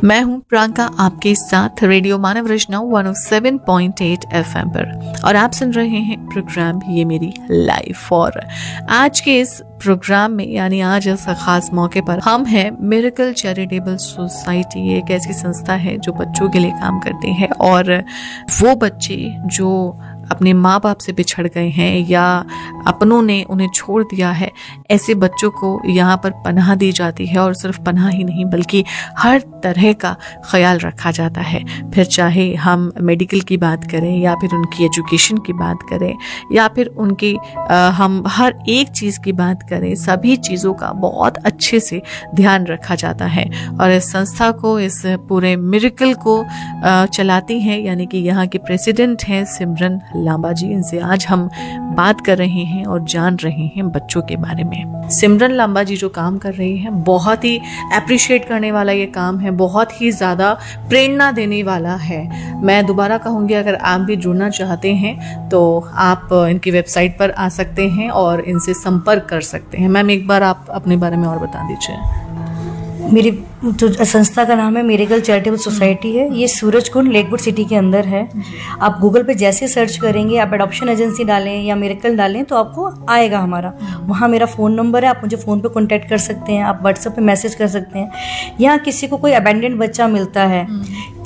मैं हूं प्रियंका आपके साथ रेडियो मानव रचना 107.8 एफएम पर और आप सुन रहे हैं प्रोग्राम ये मेरी लाइफ। और आज के इस प्रोग्राम में यानी आज इस खास मौके पर हम हैं मिरेकल चैरिटेबल सोसाइटी। एक ऐसी संस्था है जो बच्चों के लिए काम करती है और वो बच्चे जो अपने माँ बाप से बिछड़ गए हैं या अपनों ने उन्हें छोड़ दिया है, ऐसे बच्चों को यहाँ पर पनाह दी जाती है। और सिर्फ पनाह ही नहीं बल्कि हर तरह का ख्याल रखा जाता है। फिर चाहे हम मेडिकल की बात करें या फिर उनकी एजुकेशन की बात करें या फिर उनकी हम हर एक चीज़ की बात करें, सभी चीज़ों का बहुत अच्छे से ध्यान रखा जाता है। और इस संस्था को, इस पूरे मिरेकल को चलाती हैं यानी कि यहाँ के प्रेसिडेंट हैं सिमरन लांबा जी। इनसे आज हम बात कर रहे हैं और जान रहे हैं बच्चों के बारे में। सिमरन लांबा जी जो काम कर रही हैं, बहुत ही अप्रिशिएट करने वाला ये काम है, बहुत ही ज़्यादा प्रेरणा देने वाला है। मैं दोबारा कहूँगी, अगर आप भी जुड़ना चाहते हैं तो आप इनकी वेबसाइट पर आ सकते हैं और इनसे संपर्क कर सकते हैं। मैम, एक बार आप अपने बारे में और बता दीजिए। मेरी जो संस्था का नाम है मिरेकल चैरिटेबल सोसाइटी है। ये सूरजकुंड लेकवुड सिटी के अंदर है। आप गूगल पे जैसे सर्च करेंगे, आप एडॉप्शन एजेंसी डालें या मिरेकल डालें तो आपको आएगा हमारा। वहाँ मेरा फ़ोन नंबर है, आप मुझे फ़ोन पे कांटेक्ट कर सकते हैं, आप व्हाट्सएप पे मैसेज कर सकते हैं। यहाँ किसी को कोई अबैंडन बच्चा मिलता है,